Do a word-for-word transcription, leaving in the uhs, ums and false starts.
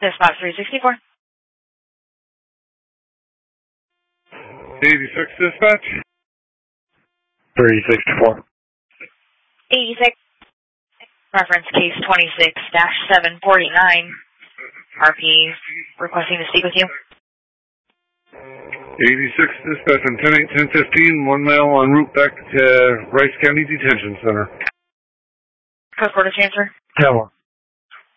Dispatch three sixty-four. eighty-six dispatch. three sixty-four. eighty-six. Reference case twenty-six dash seven forty-nine. R P requesting to speak with you. eighty-six dispatch on ten eight ten fifteen, one mile en route back to Rice County Detention Center. Code quarter transfer. ten one.